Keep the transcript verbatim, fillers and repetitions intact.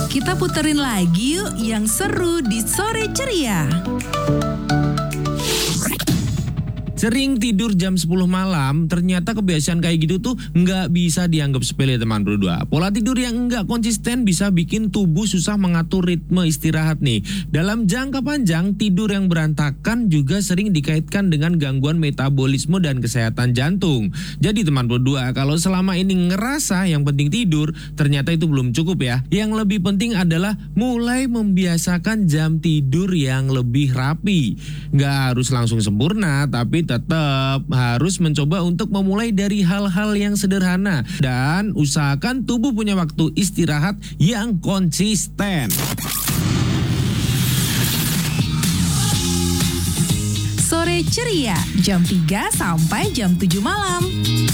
Kita puterin lagi yuk yang seru di Sore Ceria. Sering tidur jam sepuluh malam, ternyata kebiasaan kayak gitu tuh nggak bisa dianggap sepele teman berdua. Pola tidur yang nggak konsisten bisa bikin tubuh susah mengatur ritme istirahat nih. Dalam jangka panjang, tidur yang berantakan juga sering dikaitkan dengan gangguan metabolisme dan kesehatan jantung. Jadi teman berdua, kalau selama ini ngerasa yang penting tidur, ternyata itu belum cukup ya. Yang lebih penting adalah mulai membiasakan jam tidur yang lebih rapi. Nggak harus langsung sempurna, tapi tetap harus mencoba untuk memulai dari hal-hal yang sederhana dan usahakan tubuh punya waktu istirahat yang konsisten. Sore Ceria, jam tiga sampai jam tujuh malam.